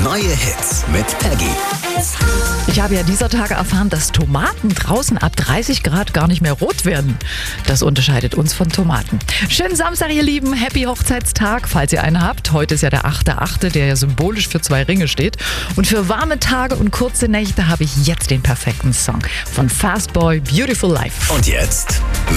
Neue Hits mit Peggy. Ich habe ja dieser Tage erfahren, dass Tomaten draußen ab 30 Grad gar nicht mehr rot werden. Das unterscheidet uns von Tomaten. Schönen Samstag, ihr Lieben. Happy Hochzeitstag, falls ihr einen habt. Heute ist ja der 8.8., der ja symbolisch für 2 Ringe steht. Und für warme Tage und kurze Nächte habe ich jetzt den perfekten Song von Fastboy, Beautiful Life. Und jetzt